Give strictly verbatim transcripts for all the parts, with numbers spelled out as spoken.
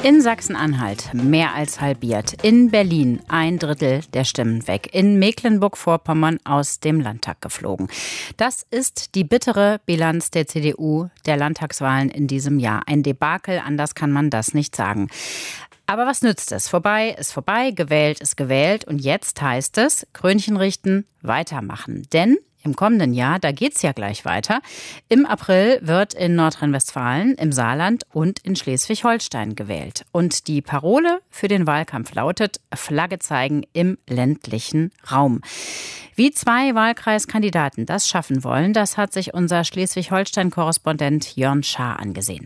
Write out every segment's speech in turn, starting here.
In Sachsen-Anhalt mehr als halbiert. In Berlin ein Drittel der Stimmen weg. In Mecklenburg-Vorpommern aus dem Landtag geflogen. Das ist die bittere Bilanz der C D U der Landtagswahlen in diesem Jahr. Ein Debakel, anders kann man das nicht sagen. Aber was nützt es? Vorbei ist vorbei, gewählt ist gewählt. Und jetzt heißt es, Krönchen richten, weitermachen. Denn im kommenden Jahr, da geht's ja gleich weiter. Im April wird in Nordrhein-Westfalen, im Saarland und in Schleswig-Holstein gewählt. Und die Parole für den Wahlkampf lautet: Flagge zeigen im ländlichen Raum. Wie zwei Wahlkreiskandidaten das schaffen wollen, das hat sich unser Schleswig-Holstein-Korrespondent Jörn Schaar angesehen.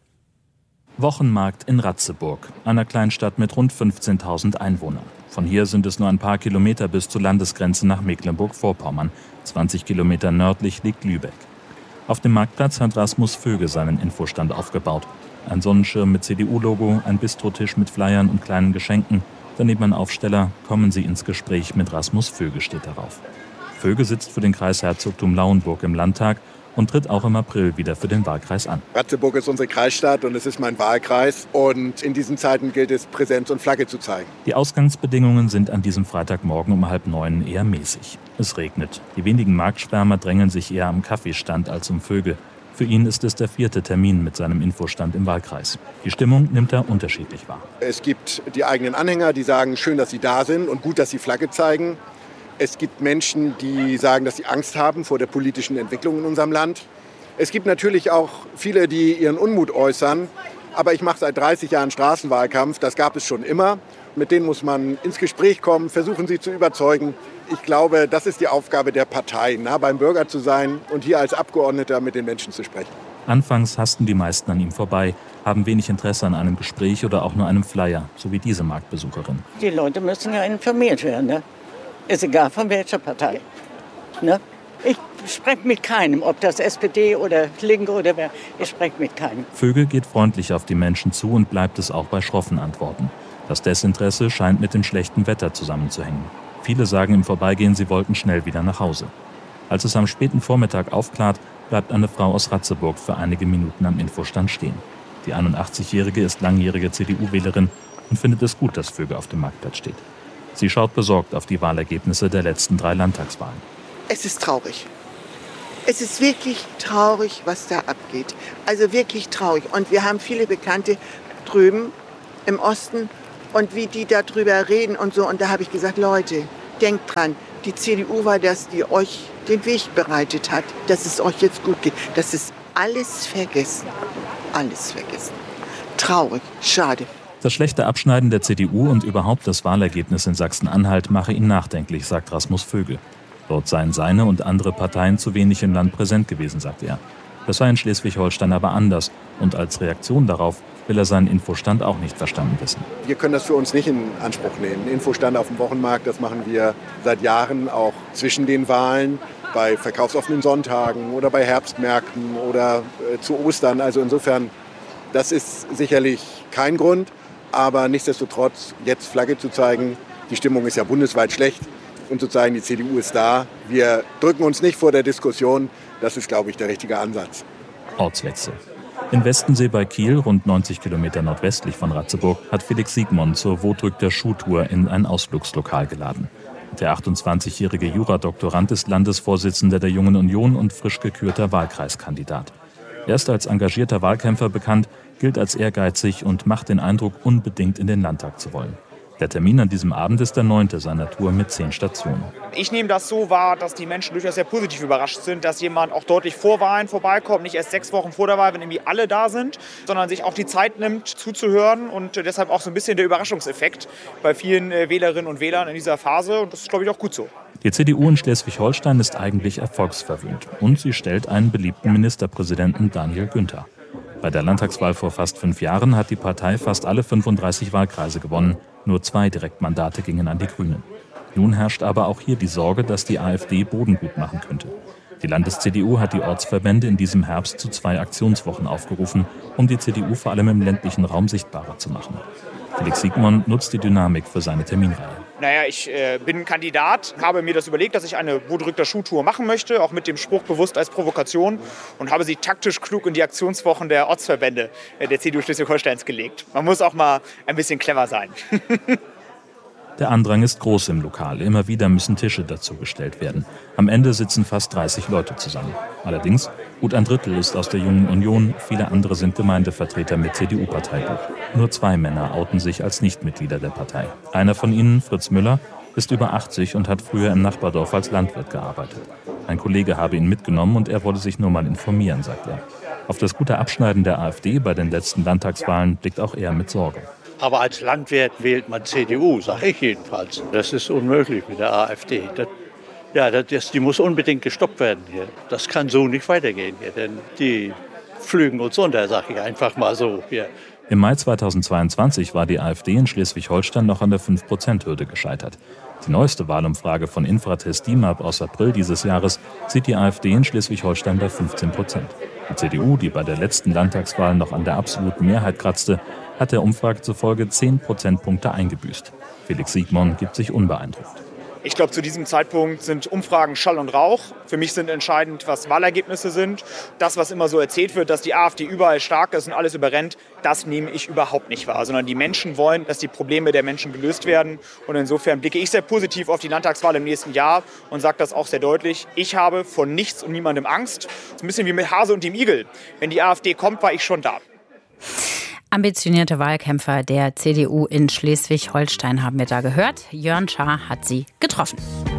Wochenmarkt in Ratzeburg, einer Kleinstadt mit rund fünfzehntausend Einwohnern. Von hier sind es nur ein paar Kilometer bis zur Landesgrenze nach Mecklenburg-Vorpommern. zwanzig Kilometer nördlich liegt Lübeck. Auf dem Marktplatz hat Rasmus Vöge seinen Infostand aufgebaut. Ein Sonnenschirm mit C D U-Logo, ein Bistrotisch mit Flyern und kleinen Geschenken. Daneben ein Aufsteller: Kommen Sie ins Gespräch mit Rasmus Vöge steht darauf. Vöge sitzt für den Kreis Herzogtum Lauenburg im Landtag und tritt auch im April wieder für den Wahlkreis an. Ratzeburg ist unsere Kreisstadt und es ist mein Wahlkreis. Und in diesen Zeiten gilt es, Präsenz und Flagge zu zeigen. Die Ausgangsbedingungen sind an diesem Freitagmorgen um halb neun eher mäßig. Es regnet. Die wenigen Marktschwärmer drängeln sich eher am Kaffeestand als um Vöge. Für ihn ist es der vierte Termin mit seinem Infostand im Wahlkreis. Die Stimmung nimmt er unterschiedlich wahr. Es gibt die eigenen Anhänger, die sagen, schön, dass sie da sind und gut, dass sie Flagge zeigen. Es gibt Menschen, die sagen, dass sie Angst haben vor der politischen Entwicklung in unserem Land. Es gibt natürlich auch viele, die ihren Unmut äußern. Aber ich mache seit dreißig Jahren Straßenwahlkampf. Das gab es schon immer. Mit denen muss man ins Gespräch kommen, versuchen sie zu überzeugen. Ich glaube, das ist die Aufgabe der Partei, nah beim Bürger zu sein und hier als Abgeordneter mit den Menschen zu sprechen. Anfangs hassten die meisten an ihm vorbei, haben wenig Interesse an einem Gespräch oder auch nur einem Flyer, so wie diese Marktbesucherin. Die Leute müssen ja informiert werden, ne? Ist egal von welcher Partei. Ne? Ich spreche mit keinem, ob das S P D oder Linke oder wer. Ich spreche mit keinem. Vögel geht freundlich auf die Menschen zu und bleibt es auch bei schroffen Antworten. Das Desinteresse scheint mit dem schlechten Wetter zusammenzuhängen. Viele sagen im Vorbeigehen, sie wollten schnell wieder nach Hause. Als es am späten Vormittag aufklart, bleibt eine Frau aus Ratzeburg für einige Minuten am Infostand stehen. Die einundachtzigjährige ist langjährige C D U-Wählerin und findet es gut, dass Vögel auf dem Marktplatz steht. Sie schaut besorgt auf die Wahlergebnisse der letzten drei Landtagswahlen. Es ist traurig. Es ist wirklich traurig, was da abgeht. Also wirklich traurig. Und wir haben viele Bekannte drüben im Osten und wie die darüber reden und so. Und da habe ich gesagt, Leute, denkt dran, die C D U war das, die euch den Weg bereitet hat, dass es euch jetzt gut geht. Das ist alles vergessen. Alles vergessen. Traurig, schade. Das schlechte Abschneiden der C D U und überhaupt das Wahlergebnis in Sachsen-Anhalt mache ihn nachdenklich, sagt Rasmus Vöge. Dort seien seine und andere Parteien zu wenig im Land präsent gewesen, sagt er. Das sei in Schleswig-Holstein aber anders. Und als Reaktion darauf will er seinen Infostand auch nicht verstanden wissen. Wir können das für uns nicht in Anspruch nehmen. Ein Infostand auf dem Wochenmarkt, das machen wir seit Jahren auch zwischen den Wahlen, bei verkaufsoffenen Sonntagen oder bei Herbstmärkten oder äh, zu Ostern. Also insofern, das ist sicherlich kein Grund. Aber nichtsdestotrotz, jetzt Flagge zu zeigen, die Stimmung ist ja bundesweit schlecht. Und zu zeigen, die C D U ist da. Wir drücken uns nicht vor der Diskussion. Das ist, glaube ich, der richtige Ansatz. Ortswechsel. In Westensee bei Kiel, rund neunzig Kilometer nordwestlich von Ratzeburg, hat Felix Siegmund zur Wo drückt der Schuh-Tour in ein Ausflugslokal geladen. Der achtundzwanzigjährige Juradoktorand ist Landesvorsitzender der Jungen Union und frisch gekürter Wahlkreiskandidat. Er ist als engagierter Wahlkämpfer bekannt, gilt als ehrgeizig und macht den Eindruck, unbedingt in den Landtag zu wollen. Der Termin an diesem Abend ist der neunte seiner Tour mit zehn Stationen. Ich nehme das so wahr, dass die Menschen durchaus sehr positiv überrascht sind, dass jemand auch deutlich vor Wahlen vorbeikommt, nicht erst sechs Wochen vor der Wahl, wenn irgendwie alle da sind, sondern sich auch die Zeit nimmt, zuzuhören und deshalb auch so ein bisschen der Überraschungseffekt bei vielen Wählerinnen und Wählern in dieser Phase. Und das ist, glaube ich, auch gut so. Die C D U in Schleswig-Holstein ist eigentlich erfolgsverwöhnt und sie stellt einen beliebten Ministerpräsidenten, Daniel Günther. Bei der Landtagswahl vor fast fünf Jahren hat die Partei fast alle fünfunddreißig Wahlkreise gewonnen. Nur zwei Direktmandate gingen an die Grünen. Nun herrscht aber auch hier die Sorge, dass die AfD Boden gut machen könnte. Die Landes-C D U hat die Ortsverbände in diesem Herbst zu zwei Aktionswochen aufgerufen, um die C D U vor allem im ländlichen Raum sichtbarer zu machen. Felix Siegmund nutzt die Dynamik für seine Terminreihe. Naja, ich äh, bin Kandidat, habe mir das überlegt, dass ich eine Wo drückt der Schuh-Tour machen möchte, auch mit dem Spruch bewusst als Provokation, und habe sie taktisch klug in die Aktionswochen der Ortsverbände der C D U Schleswig-Holsteins gelegt. Man muss auch mal ein bisschen clever sein. Der Andrang ist groß im Lokal. Immer wieder müssen Tische dazugestellt werden. Am Ende sitzen fast dreißig Leute zusammen. Allerdings, gut ein Drittel ist aus der Jungen Union, viele andere sind Gemeindevertreter mit C D U-Parteibuch. Nur zwei Männer outen sich als Nichtmitglieder der Partei. Einer von ihnen, Fritz Müller, ist über achtzig und hat früher im Nachbardorf als Landwirt gearbeitet. Ein Kollege habe ihn mitgenommen und er wollte sich nur mal informieren, sagt er. Auf das gute Abschneiden der AfD bei den letzten Landtagswahlen blickt auch er mit Sorge. Aber als Landwirt wählt man C D U, sage ich jedenfalls. Das ist unmöglich mit der AfD. Das, ja, das, die muss unbedingt gestoppt werden hier. Das kann so nicht weitergehen hier, denn die pflügen uns unter, sage ich einfach mal so hier. Im Mai zweitausendzweiundzwanzig war die AfD in Schleswig-Holstein noch an der fünf Prozent Hürde gescheitert. Die neueste Wahlumfrage von Infratest DIMAP aus April dieses Jahres sieht die AfD in Schleswig-Holstein bei fünfzehn Prozent. Die C D U, die bei der letzten Landtagswahl noch an der absoluten Mehrheit kratzte, hat der Umfrage zufolge zehn Prozentpunkte eingebüßt. Felix Siegmund gibt sich unbeeindruckt. Ich glaube, zu diesem Zeitpunkt sind Umfragen Schall und Rauch. Für mich sind entscheidend, was Wahlergebnisse sind. Das, was immer so erzählt wird, dass die AfD überall stark ist und alles überrennt, das nehme ich überhaupt nicht wahr. Sondern die Menschen wollen, dass die Probleme der Menschen gelöst werden. Und insofern blicke ich sehr positiv auf die Landtagswahl im nächsten Jahr und sage das auch sehr deutlich. Ich habe vor nichts und niemandem Angst. Das ist ein bisschen wie mit Hase und dem Igel. Wenn die AfD kommt, war ich schon da. Ambitionierte Wahlkämpfer der C D U in Schleswig-Holstein haben wir da gehört. Jörn Schaar hat sie getroffen.